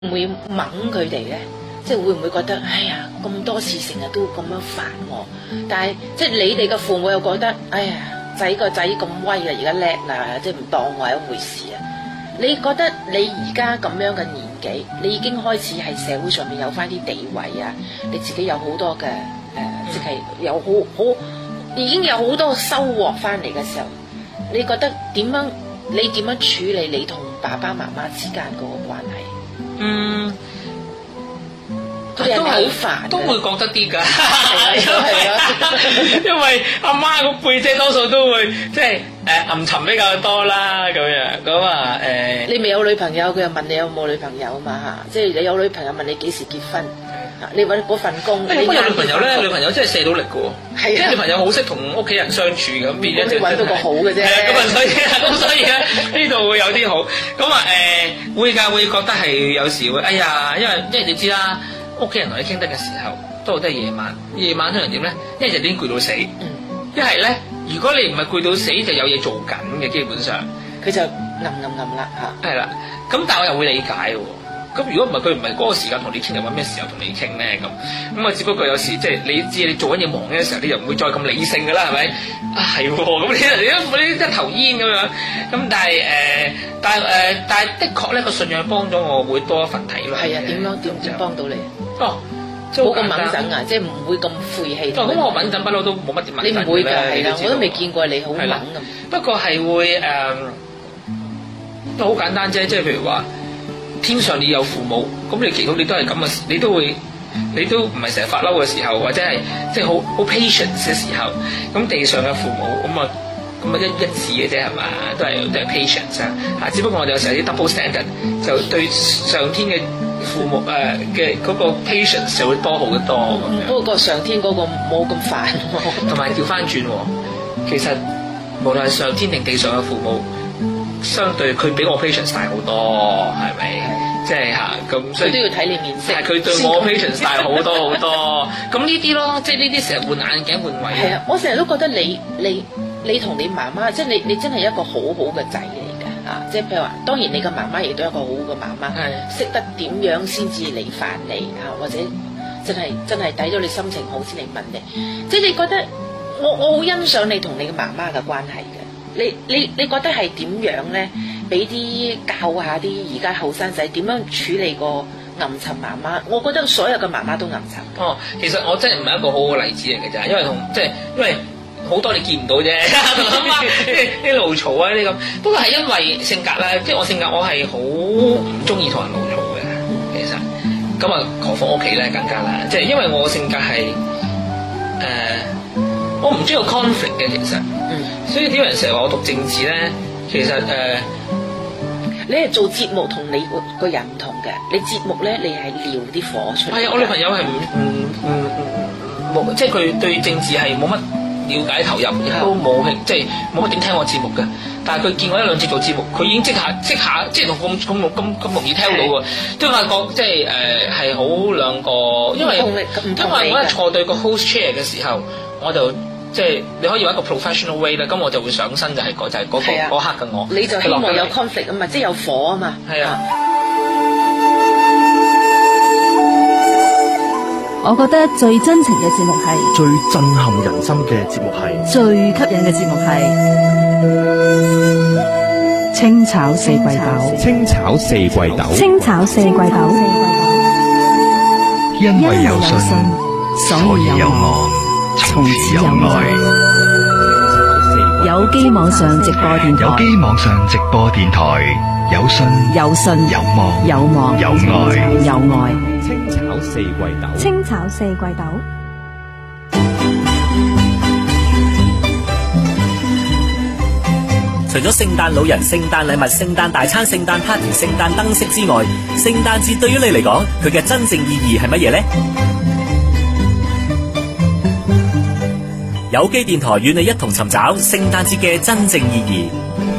會掹佢哋咧？即係會唔會覺得哎呀咁多事成日都咁樣煩我？但係即係你哋嘅父母又覺得哎呀個仔咁威啦，而家叻啦，即係唔當我係一回事啊！你覺得你而家咁樣嘅年紀，你已經開始喺社會上面有翻啲地位啊？你自己有好多嘅即係有已經有好多收穫翻嚟嘅時候，你覺得你點樣處理你同爸爸媽媽之間嗰個關係？佢哋係咪好煩？ 都會覺得啲㗎，因為阿媽個輩姐多數都會即係暗沉比較多啦咁樣，咁啊你未有女朋友，佢又問你有冇女朋友嘛嚇？即係你有女朋友問你幾時結婚？你揾嗰份工， 不過有女朋友咧，女朋友真係卸到力嘅喎，即係女朋友好識同屋企人相處咁，變咗就揾到個好嘅啫。 所以咧呢度會有啲好，咁啊會㗎，會覺得係有時會哎呀，因為你知啦。屋企人同你傾得嘅時候，都係夜晚。夜晚通常點咧？一係就已經攰到死，一係咧，如果你唔係攰到死，就有嘢做緊嘅，基本上佢就暗啦嚇。 係啦，咁但係我又會理解喎。咁如果唔係佢唔係嗰個時間同你傾，又揾咩時候同你傾咧？咁啊，只不過有時即係你知你做緊嘢忙嘅時候，你又唔會再咁理性㗎啦，係咪？啊係喎，咁你一頭煙咁樣。咁但係的確咧個信仰幫咗我，會多一份體諒。 係啊，點幫到你？ 冇咁敏感啊，即係唔會咁晦氣。 咁我敏感不嬲都冇乜點敏感。 你唔會㗎，係啦，我都未見過你好敏咁。 不過係會都好簡單啫，即係譬如話。天上你有父母，咁你祈禱你都係咁嘅，你都唔係成日發嬲嘅時候，或者係即係好 patience 嘅時候，咁地上嘅父母咁啊一致嘅啫係嘛，都係 patience 啊，只不過我哋有時候啲 double standard 就對上天嘅父母嘅嗰個 patience 就會多好多。 不過上天嗰個冇咁煩， 同埋調翻轉，其實無論係上天定地上嘅父母。相對佢比我 patience 大好多，係咪？即係嚇咁，所以佢都要睇你面色。 係佢對我 patience 大好多好多。咁呢啲咯，即係呢啲成日換眼鏡換位。 係啊，我成日都覺得你同你媽媽，即係你真係一個好好嘅仔嚟㗎啊！即係譬如話，當然你嘅媽媽亦都係一個好好嘅媽媽，識得點樣先至嚟煩你啊，或者真係抵到你心情好先嚟問你。即係你覺得我好欣賞你同你嘅媽媽嘅關係嘅。你覺得係點樣咧？俾啲教下啲而家後生仔點樣處理個暗沉媽媽？我覺得所有嘅媽媽都暗沉。 其實我真係唔係一個好好嘅例子嚟嘅咋，因為好多你見唔到啫，啲怒嘈啊啲咁。不過係因為性格啦，即係我性格我係好唔中意同人怒嘈嘅，其實。咁啊，何況屋企咧更加啦，即係因為我嘅性格係我唔中意有 conflict 嘅，其實。所以啲人成日話我讀政治咧，其實你係做節目同你個人唔同嘅。你節目咧，你係撩啲火出嚟。 係啊，我女朋友係冇，即係佢對政治係冇乜了解投入，亦都冇即係冇乜點聽我節目嘅。但係佢見我一兩次做節目，佢已經即下即係同咁容易聽到喎，都發覺即係係好兩個，因為我一坐對個 host chair 嘅時候，我就。即係你可以話一個 professional way 啦，咁我就會上身就係嗰刻嘅我。 你就希望有 conflict 啊嘛，即係有火啊嘛。 係啊。 我覺得最真情嘅節目係最震撼人心嘅節目係最吸引嘅節目係清炒四季豆。 清炒四季豆。 清炒四季豆。 因為有信，所以有我。 從此有愛。有機網上直播電台。 有機網上直播電台。有信， 有信， 有望， 有望， 有愛， 有愛。 清炒四季豆。 清炒四季豆。 除咗聖誕老人、聖誕禮物、聖誕大餐、聖誕 party、聖誕燈飾之外，聖誕節對於你嚟講，佢嘅真正意義係乜嘢呢？有機電台與你一同尋找聖誕節嘅真正意義。